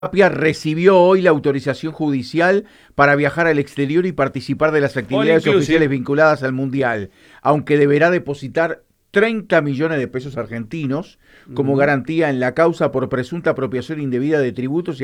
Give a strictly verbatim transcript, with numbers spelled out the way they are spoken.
Apia recibió hoy la autorización judicial para viajar al exterior y participar de las actividades oficiales vinculadas al Mundial, aunque deberá depositar treinta millones de pesos argentinos como uh-huh. garantía en la causa por presunta apropiación indebida de tributos y